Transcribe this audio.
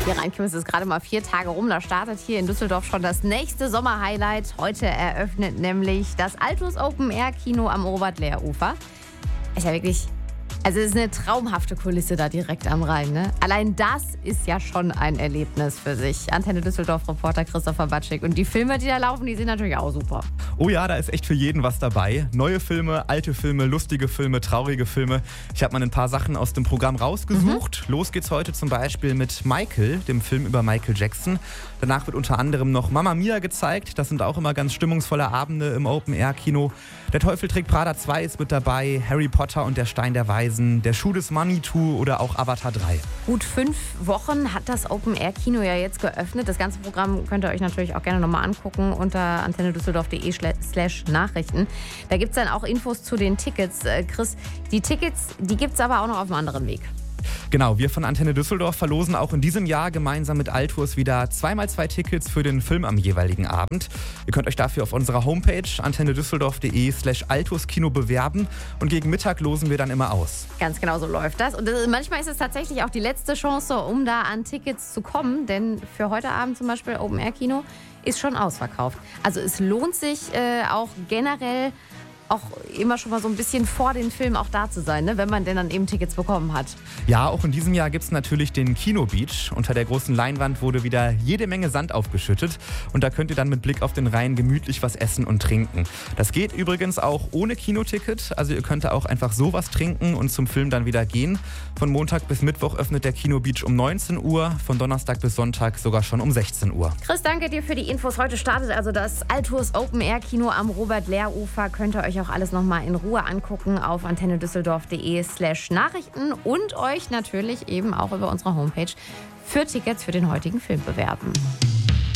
Die Rheinkirmes ist gerade mal 4 Tage rum. Da startet hier in Düsseldorf schon das nächste Sommerhighlight. Heute eröffnet nämlich das Altus Open Air Kino am Robert-Lehr-Ufer. Ist ja wirklich... Also es ist eine traumhafte Kulisse da direkt am Rhein. Ne? Allein das ist ja schon ein Erlebnis für sich. Antenne Düsseldorf-Reporter Christopher Batschik. Und die Filme, die da laufen, die sind natürlich auch super. Oh ja, da ist echt für jeden was dabei. Neue Filme, alte Filme, lustige Filme, traurige Filme. Ich habe mal ein paar Sachen aus dem Programm rausgesucht. Los geht's heute zum Beispiel mit Michael, dem Film über Michael Jackson. Danach wird unter anderem noch Mamma Mia gezeigt. Das sind auch immer ganz stimmungsvolle Abende im Open-Air-Kino. Der Teufel trägt Prada 2 ist mit dabei. Harry Potter und der Stein der Weisen. Der Schuh des Manitou oder auch Avatar 3. Gut 5 Wochen hat das Open-Air-Kino ja jetzt geöffnet. Das ganze Programm könnt ihr euch natürlich auch gerne nochmal angucken unter antennedüsseldorf.de/Nachrichten. Da gibt es dann auch Infos zu den Tickets. Chris, die Tickets, die gibt es aber auch noch auf einem anderen Weg. Genau, wir von Antenne Düsseldorf verlosen auch in diesem Jahr gemeinsam mit Altus wieder 2x2 Tickets für den Film am jeweiligen Abend. Ihr könnt euch dafür auf unserer Homepage antennedüsseldorf.de/Altus-Kino bewerben und gegen Mittag losen wir dann immer aus. Ganz genau so läuft das. Und manchmal ist es tatsächlich auch die letzte Chance, um da an Tickets zu kommen. Denn für heute Abend zum Beispiel Open-Air-Kino ist schon ausverkauft. Also es lohnt sich auch generell auch immer schon mal so ein bisschen vor den Film auch da zu sein, ne? Wenn man denn dann eben Tickets bekommen hat. Ja, auch in diesem Jahr gibt es natürlich den Kino Beach. Unter der großen Leinwand wurde wieder jede Menge Sand aufgeschüttet und da könnt ihr dann mit Blick auf den Rhein gemütlich was essen und trinken. Das geht übrigens auch ohne Kinoticket, also ihr könnt da auch einfach sowas trinken und zum Film dann wieder gehen. Von Montag bis Mittwoch öffnet der Kino Beach um 19 Uhr, von Donnerstag bis Sonntag sogar schon um 16 Uhr. Chris, danke dir für die Infos. Heute startet also das Altus Open Air Kino am Robert-Lehr-Ufer. Könnt ihr euch auch alles nochmal in Ruhe angucken auf antennedüsseldorf.de/Nachrichten und euch natürlich eben auch über unsere Homepage für Tickets für den heutigen Film bewerben.